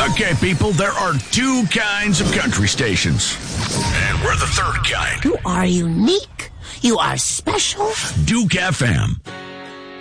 Okay, people, there are two kinds of country stations. And we're the third kind. You are unique. You are special. Duke FM.